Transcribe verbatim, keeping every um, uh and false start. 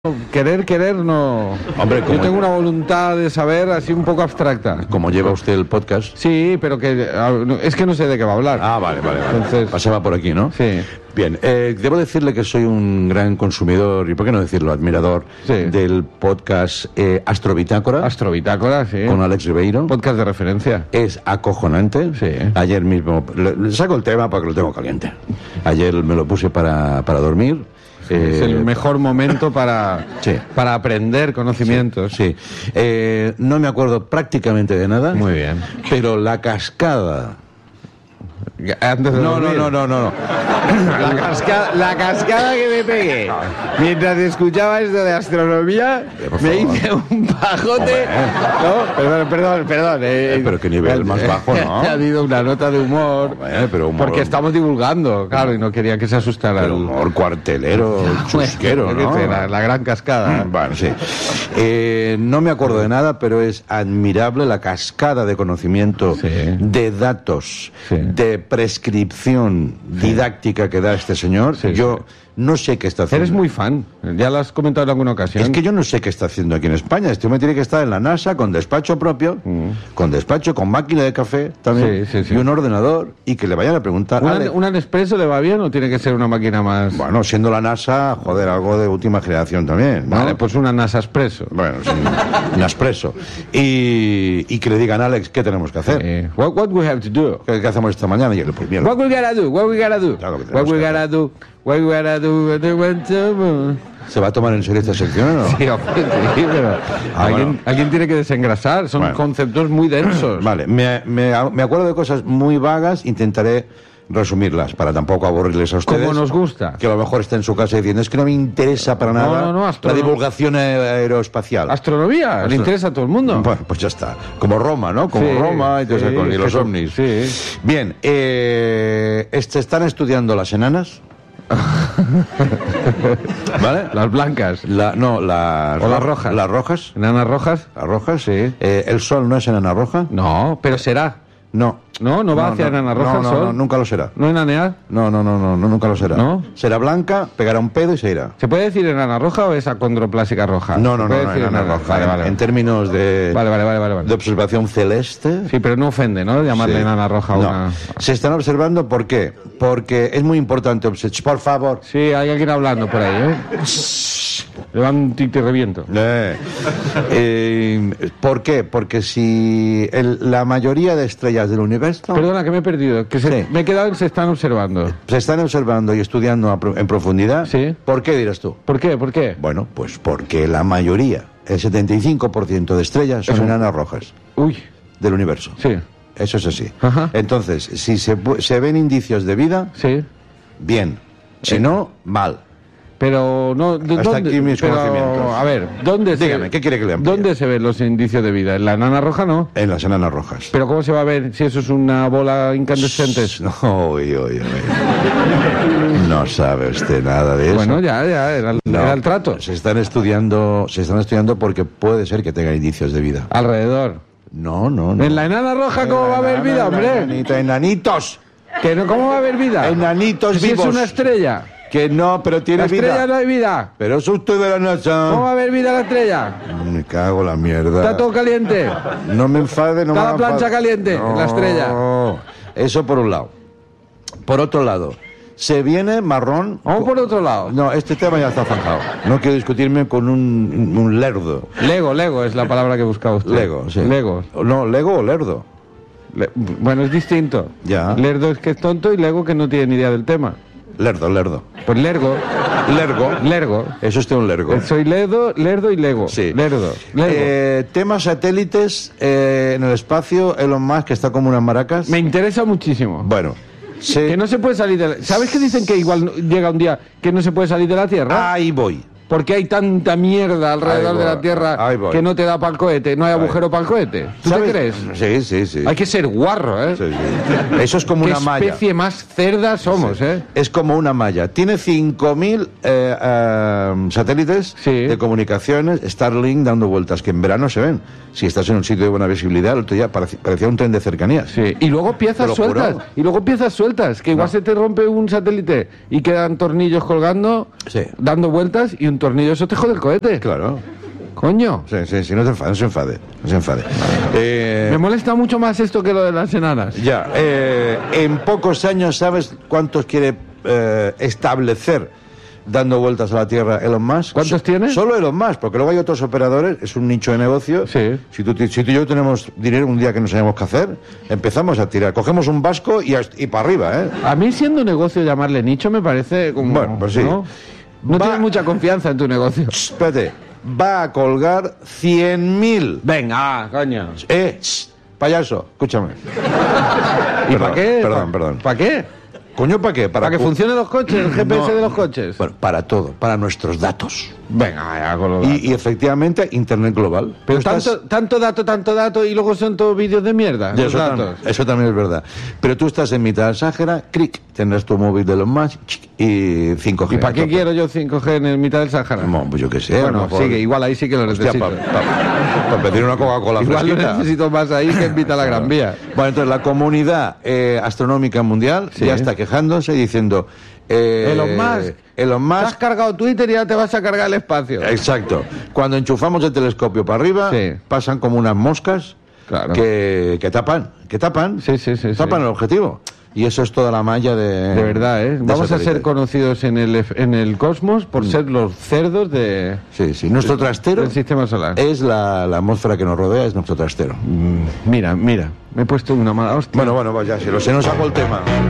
Querer, querer, no. Hombre, como yo tengo una voluntad de saber así un poco abstracta. Como lleva usted el podcast. Sí, pero que es que no sé de qué va a hablar. Ah, vale, vale, vale. Entonces, pasaba por aquí, ¿no? Sí. Bien, eh, debo decirle que soy un gran consumidor, y por qué no decirlo, admirador Sí. del podcast eh, Astrobitácora. Astrobitácora, sí. Con Alex Ribeiro. Podcast de referencia. Es acojonante. Sí. Ayer mismo, le, le saco el tema porque lo tengo caliente. Ayer me lo puse para, para dormir. Es Eh, el mejor momento para, Sí. para aprender conocimientos. Sí. Eh, no me acuerdo prácticamente de nada. Muy bien. Pero la cascada. Antes de No, no, dormir. no, no, no, no. La cascada, la cascada que me pegué mientras escuchaba esto de astronomía, Eh, por me favor. hice un pajote. Hombre. No, perdón, perdón, perdón. eh, Eh, pero qué nivel más bajo, ¿no? Ha habido una nota de humor. Hombre, pero humor- Porque estamos divulgando, claro, y no quería que se asustara Pero el humor cuartelero, chusquero, Yo qué ¿no? sé, la, la gran cascada. Bueno, sí. Eh, no me acuerdo de nada, pero es admirable la cascada de conocimiento, Sí. de datos, Sí. de prescripción didáctica que da este señor. Sí, yo sí. no sé qué está haciendo. Eres muy fan, ya lo has comentado en alguna ocasión. Es que yo no sé qué está haciendo aquí en España. Este hombre tiene que estar en la NASA con despacho propio, con despacho, con máquina de café también, Mm. Sí, sí, sí. y un ordenador, y que le vayan a preguntar. ¿Una, Ale, ¿Un Nespresso le va bien o tiene que ser una máquina más...? bueno, siendo la NASA, joder, algo de última generación también, ¿no? Vale, pues una NASA Espresso. Bueno, sí, un expreso. Y, y que le digan, Alex, ¿qué tenemos que hacer? Eh, what, what we have to do? ¿Qué, qué hacemos esta mañana? Y él, pues mierda. What we gotta do? What we gotta do? Claro que What tenemos we que gotta hacer. do? What we gotta do? What we want to- ¿Se va a tomar en serio esta sección o no? Sí, hombre, sí, pero Ah, alguien, bueno. alguien tiene que desengrasar. Son Bueno. conceptos muy densos. Vale, me, me, me acuerdo de cosas muy vagas, intentaré resumirlas para tampoco aburrirles a ustedes. Como nos gusta. Que a lo mejor está en su casa diciendo, es que no me interesa para No, nada no, no, la astro- divulgación aeroespacial. Astronomía, le Astro- interesa a todo el mundo. Bueno, pues ya está. Como Roma, ¿no? Como Sí, Roma y, todo sí, eso, con- y es los que son- ovnis. sí. Bien, eh, este, están estudiando las enanas. ¿Vale? Las blancas. La, no, las, O las ro- rojas. Las rojas. ¿Enanas rojas? Las rojas. Sí. Eh, ¿El sol no es enana roja? No, pero será. No. No, no va hacia enana roja no, el no, sol. no, nunca lo será. ¿No enanear? No, no, no, no, no, nunca lo será. ¿No? Será blanca, pegará un pedo y se irá. ¿Se puede decir enana roja o es acondroplásica roja? No, ¿Se no, no, puede no, decir enana enana? roja. Vale, En- vale. En términos de, Vale, vale, vale, vale, vale. de observación celeste. Sí, pero no ofende, ¿no? Llamarle Sí. enana roja a No. una... Se están observando, ¿por qué? Porque es muy importante observar. Por favor. Sí, hay alguien hablando por ahí, ¿eh? Le van un tic y reviento. Eh, eh, ¿Por qué? Porque si el- la mayoría de estrellas del universo Perdona, que me he perdido. Que se, Sí. Me he quedado en se están observando. se están observando y estudiando a pro- en profundidad, Sí. ¿por qué dirás tú? ¿Por qué? ¿Por qué? Bueno, pues porque la mayoría, el setenta y cinco por ciento de estrellas son Eso. enanas rojas Uy, del universo. sí, Eso es así. Ajá. Entonces, si se, pu- se ven indicios de vida, sí. bien. Si no, mal. Pero no... ¿de Hasta dónde- aquí mis pero, conocimientos. A ver, ¿dónde se... Dígame, ¿qué quiere que le amplíe? ¿Dónde se ven los indicios de vida? ¿En la enana roja no? En las enanas rojas. ¿Pero cómo se va a ver si eso es una bola incandescente? No, uy, uy, uy. No sabe usted nada de eso. Bueno, ya, ya, era, el- No, era el trato. Se están estudiando, se están estudiando porque puede ser que tengan indicios de vida. Alrededor. No, no, no. ¿En la enana roja cómo va a haber vida, hombre? Enanita, enanitos. ¿Que no, ¿Cómo va a haber vida? Enanitos Si es vivos. una estrella. Que no, pero tiene La estrella vida. no hay vida. Pero es usted de la ¿Cómo va NASA. a haber vida en la estrella? Me cago en la mierda. Está todo caliente. No me enfade, no Está me la plancha enfade. caliente en la estrella. No. Eso por un lado. Por otro lado, se viene marrón. Vamos por otro lado. No, este tema ya está zanjado. No quiero discutirme con un, un lerdo. Lego, Lego es la palabra que buscaba usted. Lego, sí. Lego. No, Lego o lerdo. Le- bueno, es distinto. Ya. Lerdo es que es tonto y Lego que no tiene ni idea del tema. Lerdo, lerdo. Pues Lergo. Lergo. Lergo. Eso es un lergo. Soy Lerdo, Lerdo y Lego. Sí. Lerdo. Lego. Eh, temas satélites eh, en el espacio, Elon Musk está como unas maracas. Me interesa muchísimo. Bueno, se- Que no se puede salir de la... ¿Sabes que dicen que igual no- llega un día que no se puede salir de la Tierra? ahí voy. Porque hay tanta mierda alrededor Ahí de voy, la Tierra ahí voy. que no te da para el cohete. No hay agujero para el cohete. ¿Tú te ¿Sabes? crees? Sí, sí, sí. Hay que ser guarro, ¿eh? Sí, sí. Eso es como ¿Qué una malla. especie más cerda somos, eh? Es como una malla. Tiene cinco mil eh, eh, satélites Sí. de comunicaciones, Starlink dando vueltas, que en verano se ven. Si estás en un sitio de buena visibilidad, el otro día pareci- parecía un tren de cercanías. Sí. Y luego Te piezas lo sueltas. juro. Y luego piezas sueltas. Que igual No. se te rompe un satélite y quedan tornillos colgando, Sí. dando vueltas y un tornillo, eso te jode el cohete. Claro. Coño. Sí, sí, sí, no se enfade, no se enfade. No se enfade. Eh, Me molesta mucho más esto que lo de las enanas. ya, eh, en pocos años, ¿sabes cuántos quiere eh, establecer dando vueltas a la Tierra Elon Musk? ¿Cuántos So- tiene? Solo Elon Musk, porque luego hay otros operadores, es un nicho de negocio. Sí. Si tú, si tú y yo tenemos dinero un día que no sabemos qué hacer, empezamos a tirar. Cogemos un vasco y, y para arriba, ¿eh? A mí, siendo negocio, llamarle nicho me parece como... Bueno, pues sí. No, no Va- tienes mucha confianza en tu negocio. Espérate, va a colgar cien mil. Venga, coño. Eh, shh, payaso, escúchame. ¿Y Perdón, para qué? Perdón, perdón. ¿Para qué? Coño, ¿para qué? ¿Para que fu- funcionen los coches, el G P S No. de los coches? Bueno, para todo, para nuestros datos. Venga, ya, con lo Y, y efectivamente, Internet global. Pero Tú estás- tanto, tanto dato, tanto dato, y luego son todos vídeos de mierda. Ya, Los eso, datos. tam- eso también es verdad. Pero tú estás en mitad del Sáhara, clic, tendrás tu móvil de los más y cinco G. ¿Y para qué a tope. quiero yo cinco G en el mitad del Sahara? No, pues yo qué sé. a lo Bueno, mejor- sigue, igual ahí sí que lo Hostia, necesito. para pedir una Coca-Cola Igual lo fresquita. necesito más ahí que en mitad de la Gran Vía. Bueno, entonces la comunidad eh, astronómica mundial Sí. ya está quejándose diciendo... eh, Elon Musk. Elon Te has Musk. cargado Twitter y ya te vas a cargar el espacio. Exacto. Cuando enchufamos el telescopio para arriba, Sí. pasan como unas moscas Claro. que, que tapan, que tapan, Sí, sí, sí, tapan sí. el objetivo. Y eso es toda la malla de... De verdad, ¿eh? de Vamos a satélite. ser conocidos en el, en el cosmos por ser los cerdos de, Sí, sí. Nuestro trastero del sistema solar. es la, la atmósfera que nos rodea, es nuestro trastero. Mira, mira, me he puesto una mala hostia. Bueno, bueno, pues ya, si lo se nos sacó el tema.